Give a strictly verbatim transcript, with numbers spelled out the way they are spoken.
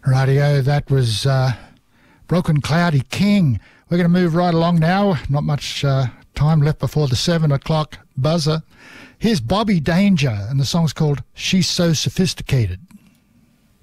Radio, that was uh, Broken Cloudy King. We're going to move right along now. Not much uh, time left before the seven o'clock buzzer. Here's Bobby Danger, and the song's called She's So Sophisticated.